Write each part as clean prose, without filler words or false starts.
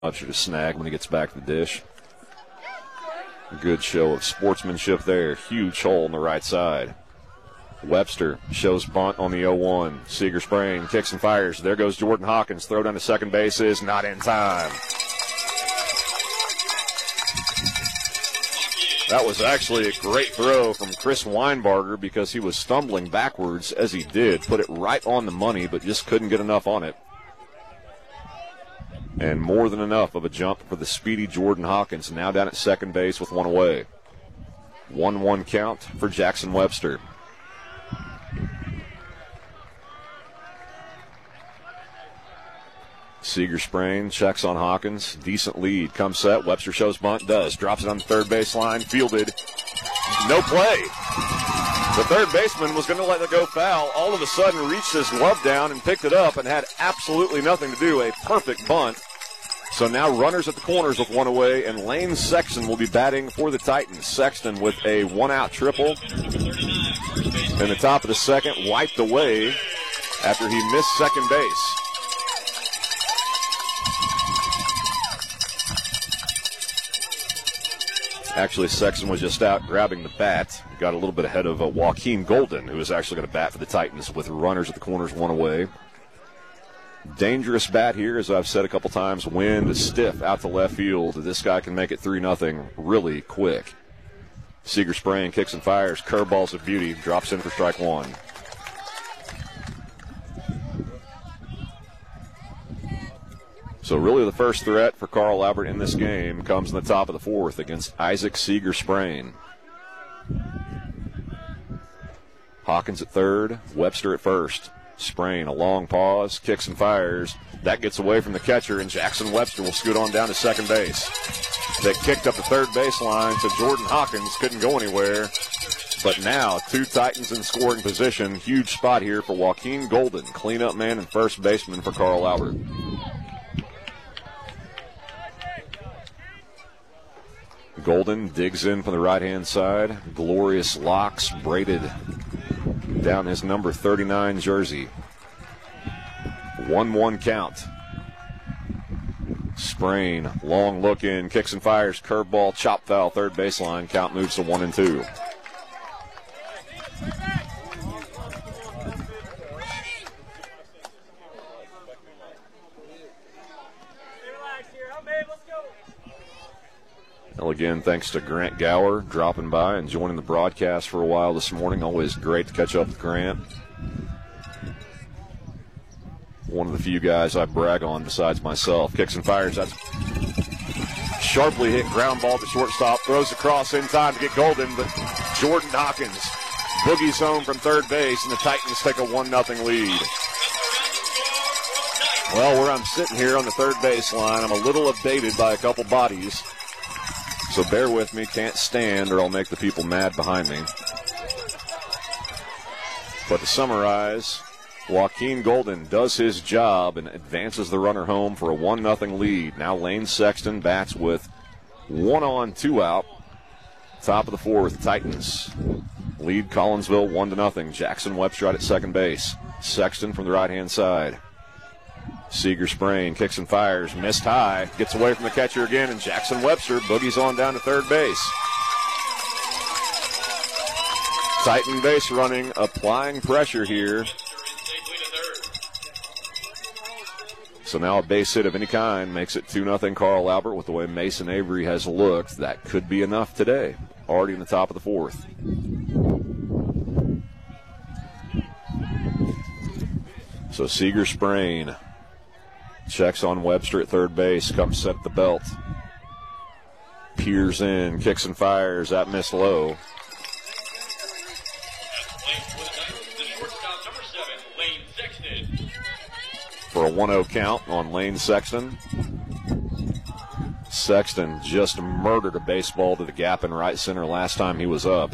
Webster to snag when he gets back to the dish. Good show of sportsmanship there. Huge hole on the right side. Webster shows bunt on the 0-1. Seeger spraying, kicks and fires. There goes Jordan Hawkins. Throw down to second base is not in time. That was actually a great throw from Chris Weinbarger because he was stumbling backwards as he did. Put it right on the money, but just couldn't get enough on it. And more than enough of a jump for the speedy Jordan Hawkins, now down at second base with one away. 1-1 count for Jackson Webster. Seeger spraying, checks on Hawkins. Decent lead. Comes set. Webster shows bunt. Does. Drops it on the third baseline. Fielded. No play. The third baseman was going to let it go foul. All of a sudden reached his glove down and picked it up and had absolutely nothing to do. A perfect bunt. So now runners at the corners with one away, and Lane Sexton will be batting for the Titans. Sexton with a one-out triple. In the top of the second, wiped away after he missed second base. Actually, Sexton was just out grabbing the bat. Got a little bit ahead of Joaquin Golden, who is actually going to bat for the Titans with runners at the corners, one away. Dangerous bat here, as I've said a couple times. Wind is stiff out to left field. This guy can make it 3-0 really quick. Seeger spraying, kicks and fires. Curveballs of beauty. Drops in for strike one. So really the first threat for Carl Albert in this game comes in the top of the fourth against Isaac Seeger spraying. Hawkins at third, Webster at first. Spraying, a long pause, kicks and fires. That gets away from the catcher, and Jackson Webster will scoot on down to second base. They kicked up the third baseline, so Jordan Hawkins couldn't go anywhere. But now, two Titans in scoring position. Huge spot here for Joaquin Golden, cleanup man and first baseman for Carl Albert. Golden digs in from the right-hand side. Glorious locks braided down his number 39 jersey. 1-1 count. Spraying, long look in, kicks and fires, curveball, chop foul, third baseline. Count moves to 1-2. Well, again, thanks to Grant Gower dropping by and joining the broadcast for a while this morning. Always great to catch up with Grant. One of the few guys I brag on besides myself. Kicks and fires. That's sharply hit ground ball to shortstop. Throws across in time to get Golden, but Jordan Hawkins boogies home from third base, and the Titans take a 1-0 lead. Well, where I'm sitting here on the third baseline, I'm a little updated by a couple bodies. So bear with me, can't stand or I'll make the people mad behind me. But to summarize, Joaquin Golden does his job and advances the runner home for a 1-0 lead. Now Lane Sexton bats with 1 on, 2 out. Top of the fourth, Titans lead Collinsville 1-0. Jackson Webster out at second base. Sexton from the right-hand side. Seeger spraying, kicks and fires, missed high, gets away from the catcher again, and Jackson Webster boogies on down to third base. Titan base running, applying pressure here. So now a base hit of any kind makes it 2-0 Carl Albert. With the way Mason Avery has looked, that could be enough today. Already in the top of the fourth. So Seeger spraying. Checks on Webster at third base. Comes set at the belt. Peers in. Kicks and fires. That missed low. For a 1-0 count on Lane Sexton. Sexton just murdered a baseball to the gap in right center last time he was up.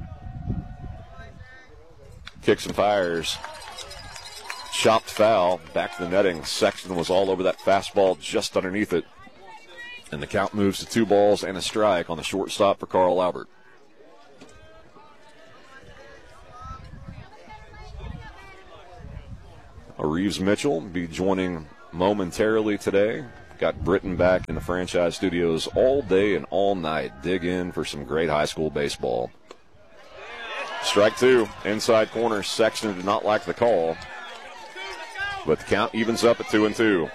Kicks and fires. Chopped foul, back to the netting. Sexton was all over that fastball just underneath it. And the count moves to 2 balls and a strike on the shortstop for Carl Albert. Reeves Mitchell will be joining momentarily today. Got Britton back in the franchise studios all day and all night. Dig in for some great high school baseball. Strike two, inside corner. Sexton did not like the call, but the count evens up at 2-2.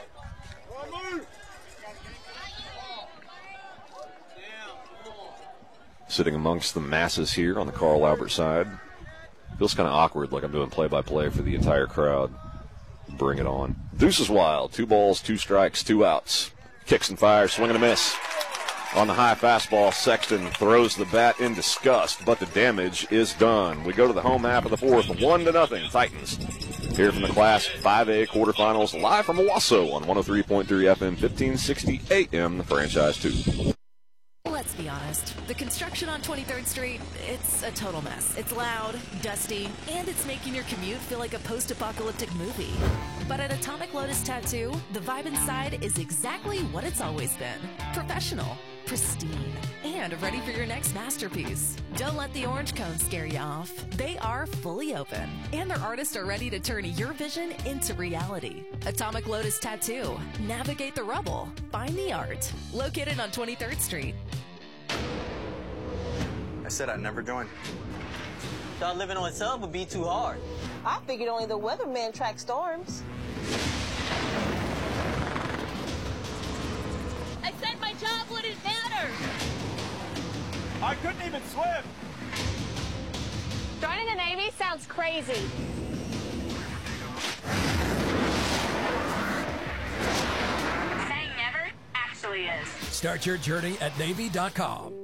Sitting amongst the masses here on the Carl Albert side. Feels kind of awkward, like I'm doing play-by-play for the entire crowd. Bring it on. Deuce is wild. 2 balls, 2 strikes, 2 outs. Kicks and fires, swing and a miss. On the high fastball, Sexton throws the bat in disgust, but the damage is done. We go to the home half of the fourth, 1-0, Titans. Here from the Class 5A quarterfinals, live from Owasso on 103.3 FM, 1560 AM, the Franchise 2. Let's be honest, the construction on 23rd Street, it's a total mess. It's loud, dusty, and it's making your commute feel like a post-apocalyptic movie. But at Atomic Lotus Tattoo, the vibe inside is exactly what it's always been. Professional, pristine, and ready for your next masterpiece. Don't let the orange cones scare you off. They are fully open, and their artists are ready to turn your vision into reality. Atomic Lotus Tattoo. Navigate the rubble. Find the art. Located on 23rd Street. I said I'd never join. Thought living on sub would be too hard. I figured only the weatherman tracks storms. I said my job wouldn't matter. I couldn't even swim. Joining the Navy sounds crazy. Saying never actually is. Start your journey at Navy.com.